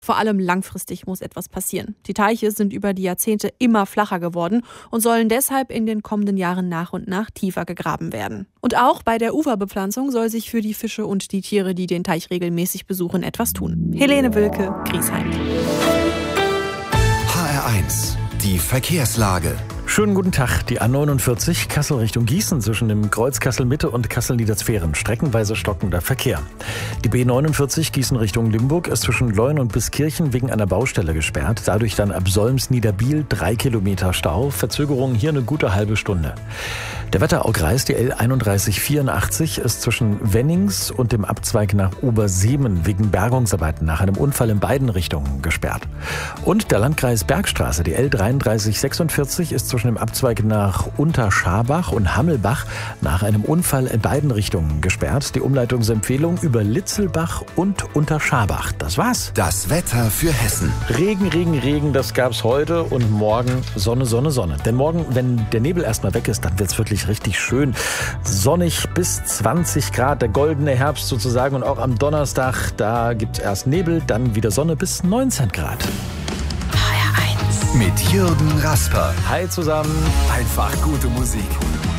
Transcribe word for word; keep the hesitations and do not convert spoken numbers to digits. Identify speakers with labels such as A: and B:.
A: Vor allem langfristig muss etwas passieren. Die Teiche sind über die Jahrzehnte immer flacher geworden und sollen deshalb in den kommenden Jahren nach und nach tiefer gegraben werden. Und auch bei der Uferbepflanzung soll sich für die Fische und die Tiere, die den Teich regelmäßig besuchen, etwas tun. Helene Wilke, Griesheim.
B: H R eins, die Verkehrslage.
C: Schönen guten Tag. Die A neunundvierzig Kassel Richtung Gießen zwischen dem Kreuz Kassel-Mitte und Kassel-Niedersferen. Streckenweise stockender Verkehr. Die B neunundvierzig Gießen Richtung Limburg ist zwischen Leun und Biskirchen wegen einer Baustelle gesperrt. Dadurch dann ab Solms-Niederbiel drei Kilometer Stau. Verzögerung hier eine gute halbe Stunde. Der Wetteraukreis, die L einunddreißig vierundachtzig, ist zwischen Wennings und dem Abzweig nach Oberseemen wegen Bergungsarbeiten nach einem Unfall in beiden Richtungen gesperrt. Und der Landkreis Bergstraße, die L dreiunddreißig sechsundvierzig, ist zwischen dem Abzweig nach Unterschabach und Hammelbach nach einem Unfall in beiden Richtungen gesperrt. Die Umleitungsempfehlung über Litzelbach und Unterschabach. Das war's.
B: Das Wetter für Hessen.
C: Regen, Regen, Regen, das gab's heute und morgen Sonne, Sonne, Sonne. Denn morgen, wenn der Nebel erstmal weg ist, dann wird's wirklich richtig schön. Sonnig bis zwanzig Grad, der goldene Herbst sozusagen. Und auch am Donnerstag, da gibt's erst Nebel, dann wieder Sonne bis neunzehn Grad.
B: Mit Jürgen Rasper.
C: Hi zusammen.
B: Einfach gute Musik.